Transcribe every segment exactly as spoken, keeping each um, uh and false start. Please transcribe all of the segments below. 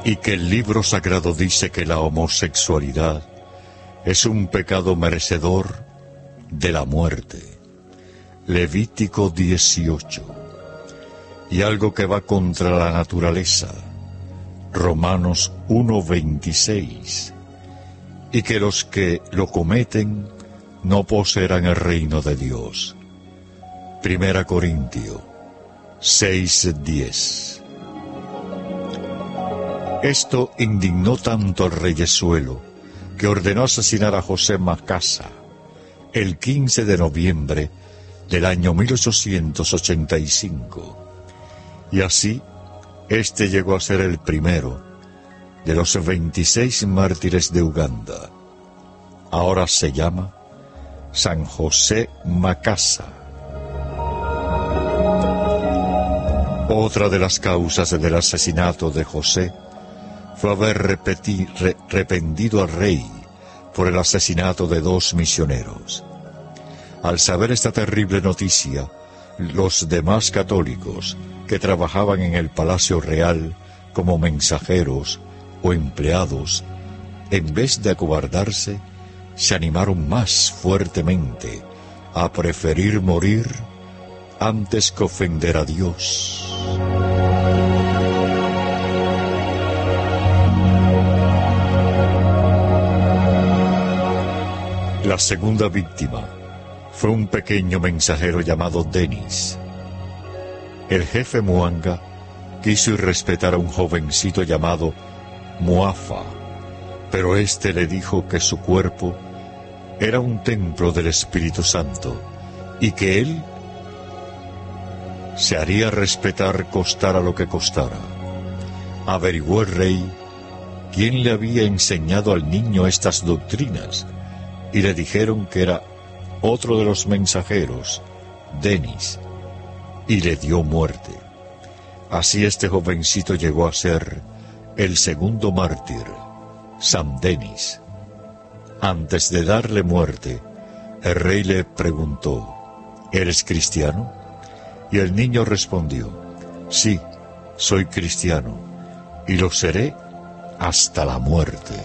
y que el libro sagrado dice que la homosexualidad es un pecado merecedor de la muerte. Levítico dieciocho. Y algo que va contra la naturaleza. Romanos uno veintiséis. Y que los que lo cometen no poseerán el reino de Dios. Primera Corintios seis diez. Esto indignó tanto al reyesuelo que ordenó asesinar a José Macasa el quince de noviembre del año mil ochocientos ochenta y cinco. Y así, este llegó a ser el primero de los veintiséis mártires de Uganda. Ahora se llama San José Macasa. Otra de las causas del asesinato de José fue haber repeti, re, arrepentido al rey por el asesinato de dos misioneros. Al saber esta terrible noticia, los demás católicos que trabajaban en el Palacio Real como mensajeros o empleados, en vez de acobardarse, se animaron más fuertemente a preferir morir antes que ofender a Dios. La segunda víctima fue un pequeño mensajero llamado Denis. El jefe Muanga quiso irrespetar a un jovencito llamado Muafa, pero éste le dijo que su cuerpo era un templo del Espíritu Santo y que él se haría respetar costara lo que costara. Averiguó el rey quién le había enseñado al niño estas doctrinas y le dijeron que era otro de los mensajeros, Denis, y le dio muerte. Así este jovencito llegó a ser el segundo mártir, San Denis. Antes de darle muerte, el rey le preguntó, ¿eres cristiano? Y el niño respondió, sí, soy cristiano, y lo seré hasta la muerte.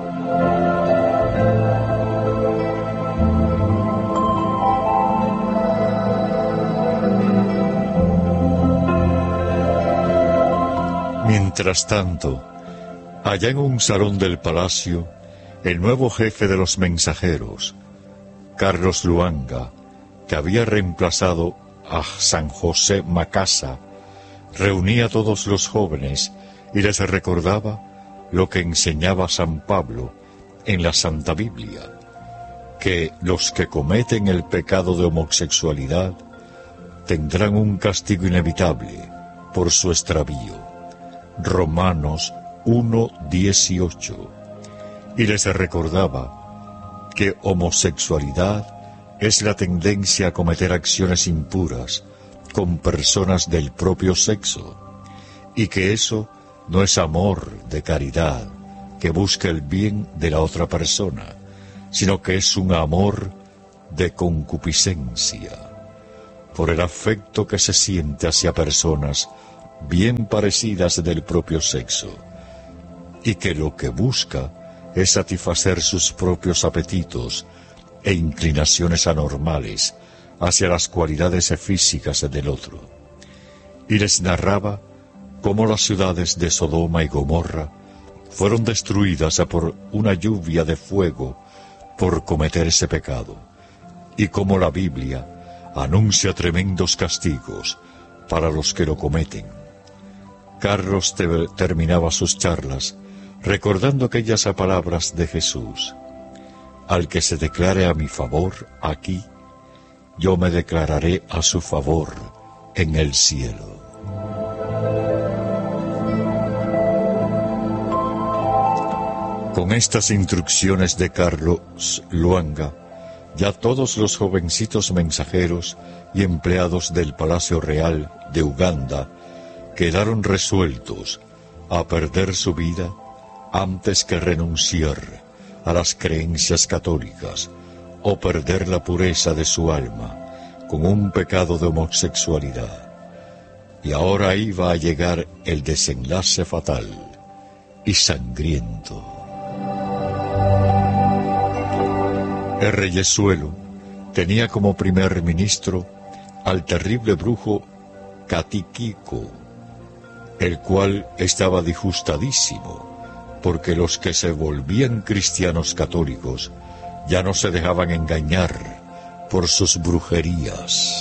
Mientras tanto, allá en un salón del palacio, el nuevo jefe de los mensajeros, Carlos Luanga, que había reemplazado a San José Macasa, reunía a todos los jóvenes y les recordaba lo que enseñaba San Pablo en la Santa Biblia, que los que cometen el pecado de homosexualidad tendrán un castigo inevitable por su extravío. Romanos uno dieciocho. Y les recordaba que homosexualidad es la tendencia a cometer acciones impuras con personas del propio sexo, y que eso no es amor de caridad que busca el bien de la otra persona, sino que es un amor de concupiscencia, por el afecto que se siente hacia personas bien parecidas del propio sexo, y que lo que busca es satisfacer sus propios apetitos e inclinaciones anormales hacia las cualidades físicas del otro. Y les narraba cómo las ciudades de Sodoma y Gomorra fueron destruidas por una lluvia de fuego por cometer ese pecado, y cómo la Biblia anuncia tremendos castigos para los que lo cometen. Carlos te terminaba sus charlas recordando aquellas palabras de Jesús: al que se declare a mi favor aquí, yo me declararé a su favor en el cielo. Con estas instrucciones de Carlos Luanga, ya todos los jovencitos mensajeros y empleados del Palacio Real de Uganda quedaron resueltos a perder su vida antes que renunciar a las creencias católicas o perder la pureza de su alma con un pecado de homosexualidad. Y ahora iba a llegar el desenlace fatal, y sangriento. El reyesuelo tenía como primer ministro al terrible brujo Catiquico, el cual estaba disgustadísimo, porque los que se volvían cristianos católicos ya no se dejaban engañar por sus brujerías.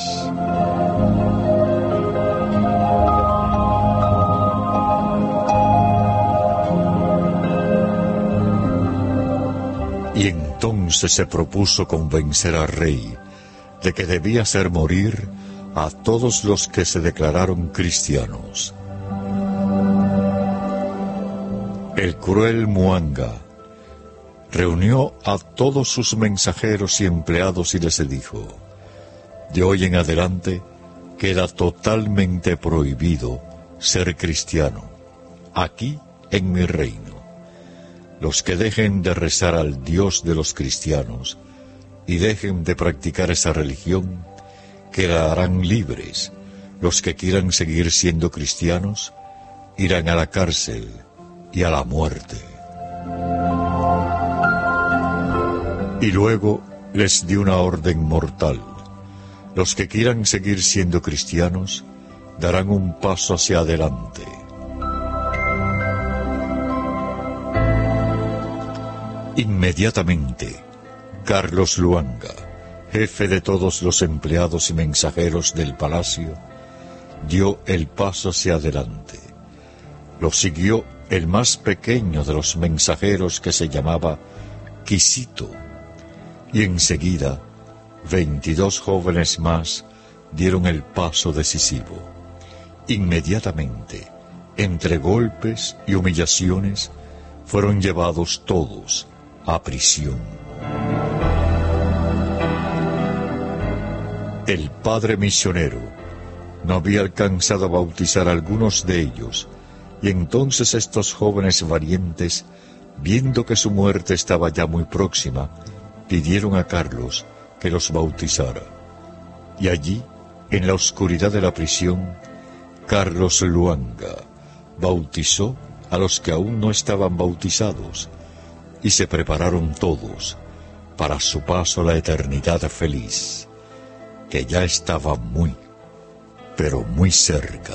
Y entonces se propuso convencer al rey de que debía hacer morir a todos los que se declararon cristianos. El cruel Muanga reunió a todos sus mensajeros y empleados y les dijo: de hoy en adelante queda totalmente prohibido ser cristiano aquí en mi reino. Los que dejen de rezar al Dios de los cristianos y dejen de practicar esa religión quedarán libres. Los que quieran seguir siendo cristianos irán a la cárcel y a la muerte. Y luego les dio una orden mortal: los que quieran seguir siendo cristianos darán un paso hacia adelante. Inmediatamente, Carlos Luanga, jefe de todos los empleados y mensajeros del palacio, dio el paso hacia adelante. Lo siguió el más pequeño de los mensajeros, que se llamaba Quisito, y enseguida veintidós jóvenes más dieron el paso decisivo. Inmediatamente, entre golpes y humillaciones, fueron llevados todos a prisión. El padre misionero no había alcanzado a bautizar a algunos de ellos, y entonces estos jóvenes valientes, viendo que su muerte estaba ya muy próxima, pidieron a Carlos que los bautizara. Y allí, en la oscuridad de la prisión, Carlos Luanga bautizó a los que aún no estaban bautizados, y se prepararon todos para su paso a la eternidad feliz, que ya estaba muy, pero muy cerca.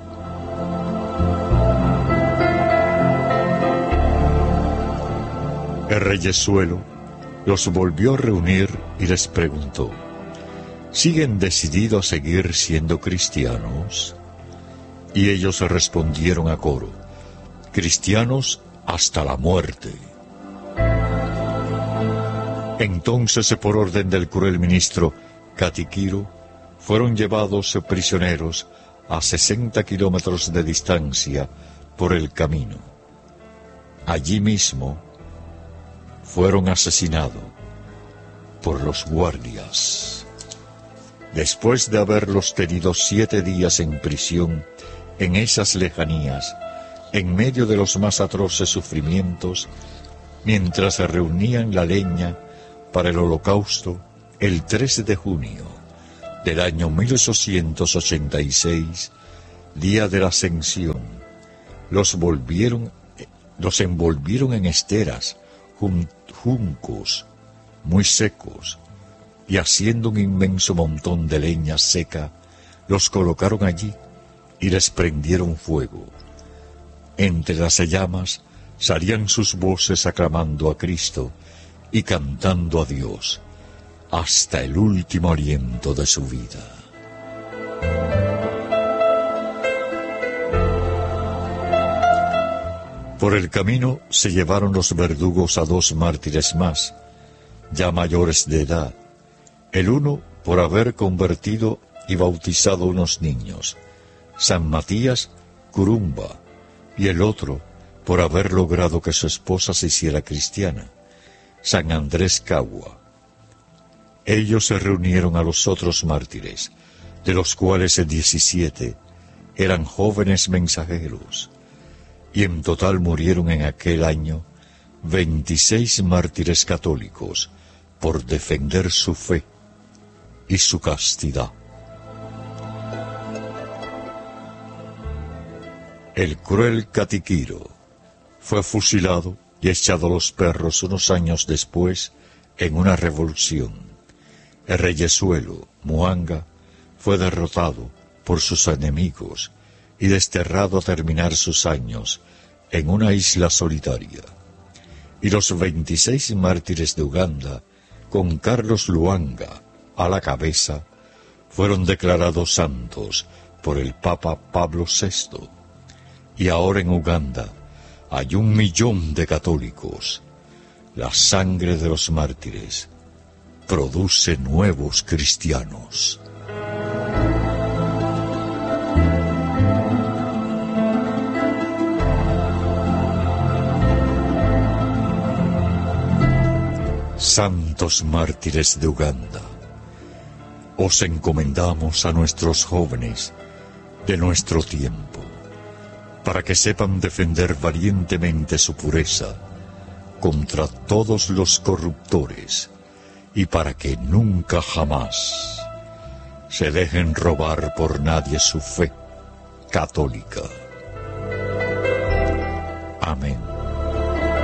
El reyesuelo los volvió a reunir y les preguntó: ¿siguen decididos a seguir siendo cristianos? Y ellos respondieron a coro: cristianos hasta la muerte. Entonces, por orden del cruel ministro Catiquiro, fueron llevados prisioneros a sesenta kilómetros de distancia por el camino. Allí mismo fueron asesinados por los guardias. Después de haberlos tenido siete días en prisión en esas lejanías, en medio de los más atroces sufrimientos, mientras se reunían la leña para el holocausto, el trece de junio del año mil ochocientos ochenta y seis, día de la Ascensión, los volvieron, los envolvieron en esteras, jun, juncos muy secos, y haciendo un inmenso montón de leña seca, los colocaron allí y les prendieron fuego. Entre las llamas salían sus voces aclamando a Cristo y cantando a Dios hasta el último aliento de su vida. Por el camino se llevaron los verdugos a dos mártires más, ya mayores de edad, el uno por haber convertido y bautizado unos niños, San Matías Curumba, y el otro por haber logrado que su esposa se hiciera cristiana, San Andrés Cagua. Ellos se reunieron a los otros mártires, de los cuales diecisiete eran jóvenes mensajeros, y en total murieron en aquel año veintiséis mártires católicos por defender su fe y su castidad. El cruel Catiquiro Fue fusilado y echado a los perros unos años después en una revolución. El reyesuelo, Muanga, fue derrotado por sus enemigos y desterrado a terminar sus años en una isla solitaria. Y los veintiséis mártires de Uganda, con Carlos Lwanga a la cabeza, fueron declarados santos por el Papa Pablo sexto. Y ahora en Uganda hay un millón de católicos. La sangre de los mártires produce nuevos cristianos. Santos mártires de Uganda, os encomendamos a nuestros jóvenes de nuestro tiempo, para que sepan defender valientemente su pureza contra todos los corruptores y para que nunca jamás se dejen robar por nadie su fe católica. Amén.